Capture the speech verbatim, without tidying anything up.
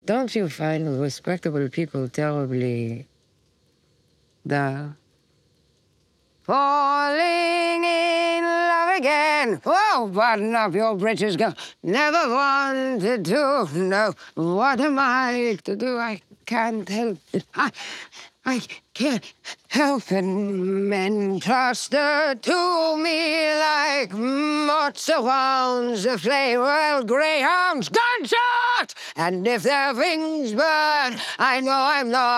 don't you find respectable people terribly dull? Falling in love again. Oh, button up your britches, girl. Never wanted to know. What am I to do? I can't help it. I, I can't help it. Men cluster to me like moths around the flame. Well, greyhounds, gunshot! And if their wings burn, I know I'm not.